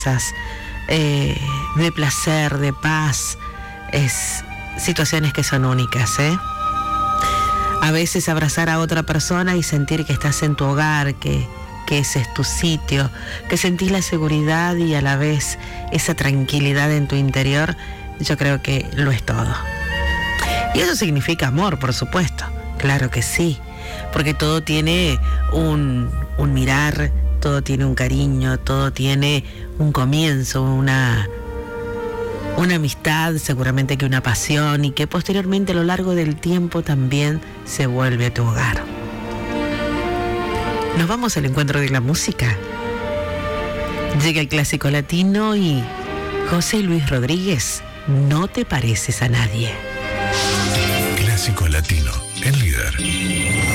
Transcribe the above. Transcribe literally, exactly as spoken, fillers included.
eh, de placer, de paz, es situaciones que son únicas, ¿eh? A veces abrazar a otra persona y sentir que estás en tu hogar, que, que ese es tu sitio, que sentís la seguridad y a la vez esa tranquilidad en tu interior, yo creo que lo es todo. Y eso significa amor, por supuesto, claro que sí, porque todo tiene un, un mirar, todo tiene un cariño, todo tiene un comienzo, una, una amistad, seguramente que una pasión, y que posteriormente a lo largo del tiempo también se vuelve a tu hogar. Nos vamos al encuentro de la música. Llega el clásico latino y José Luis Rodríguez, No te pareces a nadie. Clásico latino, en Líder.